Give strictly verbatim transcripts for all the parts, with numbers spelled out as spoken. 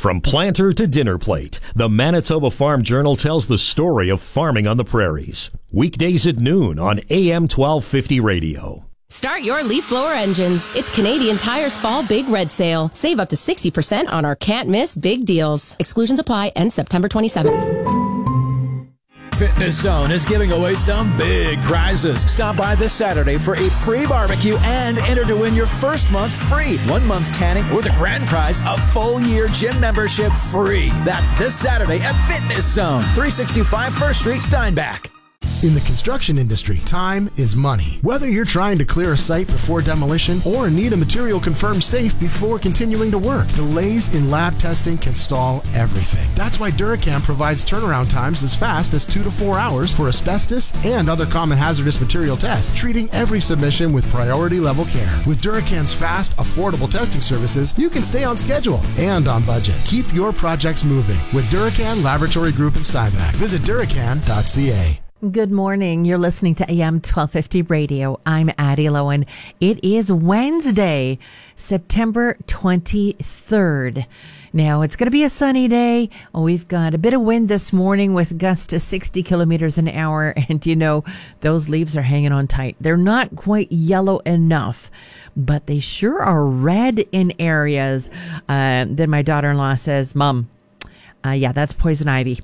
From planter to dinner plate, the Manitoba Farm Journal tells the story of farming on the prairies. Weekdays at noon on A M twelve fifty radio. Start your leaf blower engines. It's Canadian Tire's Fall Big Red Sale. Save up to sixty percent on our can't miss big deals. Exclusions apply. End September twenty-seventh. Fitness Zone is giving away some big prizes. Stop by this Saturday for a free barbecue and enter to win your first month free. One month tanning or the grand prize, a full year gym membership free. That's this Saturday at Fitness Zone, three sixty-five First Street, Steinbach. In the construction industry, time is money. Whether you're trying to clear a site before demolition or need a material confirmed safe before continuing to work, delays in lab testing can stall everything. That's why Duracam provides turnaround times as fast as two to four hours for asbestos and other common hazardous material tests, treating every submission with priority level care. With Duracam's fast, affordable testing services, you can stay on schedule and on budget. Keep your projects moving with Duracan Laboratory Group in Steinbach. Visit duracan dot c a. Good morning. You're listening to A M twelve fifty Radio. I'm Addie Lowen. It is Wednesday, September twenty-third. Now, it's going to be a sunny day. We've got a bit of wind this morning with gusts to sixty kilometers an hour. And, you know, those leaves are hanging on tight. They're not quite yellow enough, but they sure are red in areas. Uh, then my daughter-in-law says, Mom, uh, yeah, that's poison ivy.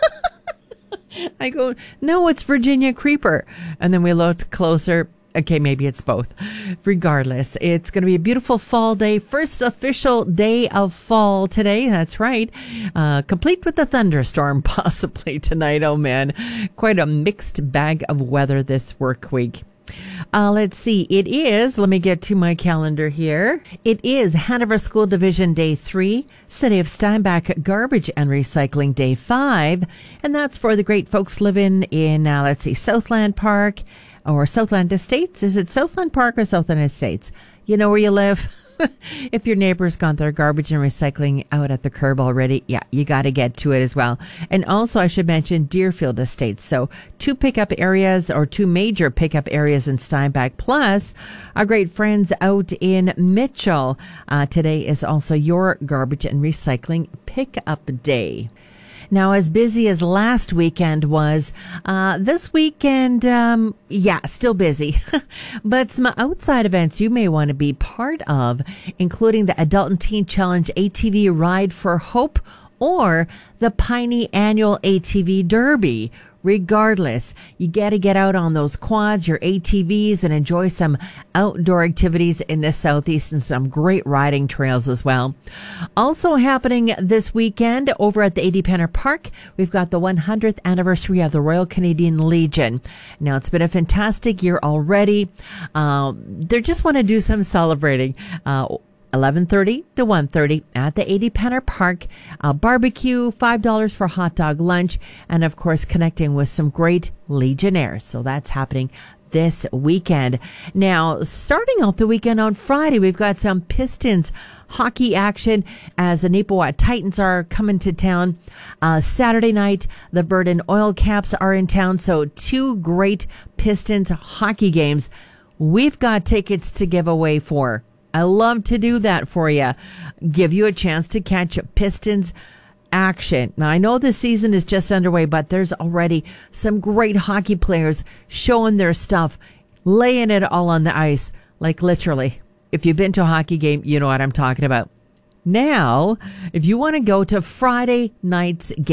I go, no, it's Virginia creeper. And then we looked closer. Okay, maybe it's both. Regardless, it's going to be a beautiful fall day. First official day of fall today. That's right. Uh, complete with a thunderstorm possibly tonight. Oh, man. Quite a mixed bag of weather this work week. Uh, let's see. It is, let me get to my calendar here. It is Hanover School Division Day three, City of Steinbach Garbage and Recycling Day five, and that's for the great folks living in, uh, let's see, Southland Park or Southland Estates. Is it Southland Park or Southland Estates? You know where you live? If your neighbor's got their garbage and recycling out at the curb already, yeah, you got to get to it as well. And also, I should mention Deerfield Estates. So two pickup areas or two major pickup areas in Steinbach, plus our great friends out in Mitchell. Uh, today is also your garbage and recycling pickup day. Now, as busy as last weekend was, uh, this weekend, um, yeah, still busy. But some outside events you may want to be part of, including the Adult and Teen Challenge A T V Ride for Hope or the Piney Annual A T V Derby. Regardless, you got to get out on those quads, your A T Vs, and enjoy some outdoor activities in the Southeast and some great riding trails as well. Also happening this weekend over at the A D Penner Park, we've got the one hundredth anniversary of the Royal Canadian Legion. Now, it's been a fantastic year already. Uh, they just want to do some celebrating. Uh, eleven thirty to one thirty at the A D Penner Park. Uh, barbecue, five dollars for hot dog lunch, and of course connecting with some great Legionnaires. So that's happening this weekend. Now, starting off the weekend on Friday, we've got some Pistons hockey action as the Neepawa Titans are coming to town. Uh, Saturday night, the Verdun Oil Caps are in town. So two great Pistons hockey games we've got tickets to give away for. I love to do that for you. Give you a chance to catch Pistons action. Now, I know the season is just underway, but there's already some great hockey players showing their stuff, laying it all on the ice, like literally. If you've been to a hockey game, you know what I'm talking about. Now, if you want to go to Friday night's game,